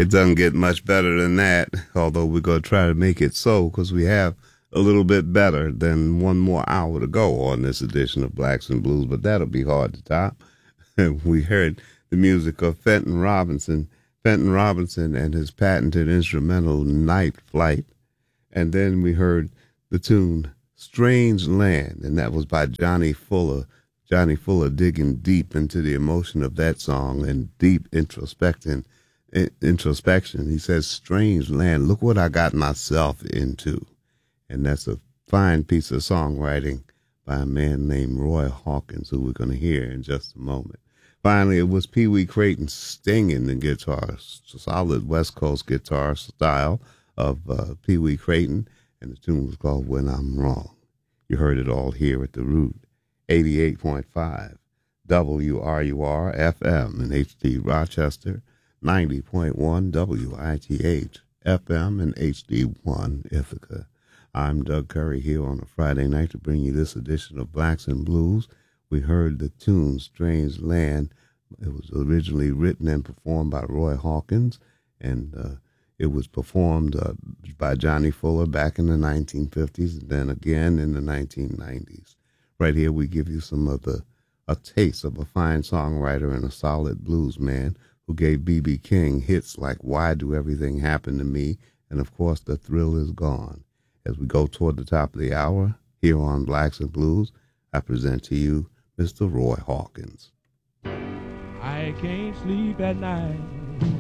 It doesn't get much better than that, although we're going to try to make it so because we have a little bit better than one more hour to go on this edition of Blacks and Blues, but that'll be hard to top. We heard the music of Fenton Robinson and his patented instrumental Night Flight, and then we heard the tune Strange Land, and that was by Johnny Fuller. Johnny Fuller digging deep into the emotion of that song and deep introspection. He says, strange land, look what I got myself into. And that's a fine piece of songwriting by a man named Roy Hawkins, who we're going to hear in just a moment. Finally, it was Pee Wee Crayton stinging the guitar, solid West Coast guitar style of Pee Wee Crayton, and the tune was called When I'm Wrong. You heard it all here at The Root, 88.5 WRUR FM in HD Rochester, 90.1 WITH FM and HD1 Ithaca. I'm Doug Curry here on a Friday night to bring you this edition of Blacks and Blues. We heard the tune Strange Land. It was originally written and performed by Roy Hawkins, and it was performed by Johnny Fuller back in the 1950s and then again in the 1990s. Right here we give you a taste of a fine songwriter and a solid blues man who gave B.B. King hits like Why Do Everything Happen to Me? And, of course, The Thrill Is Gone. As we go toward the top of the hour, here on Blacks and Blues, I present to you Mr. Roy Hawkins. I can't sleep at night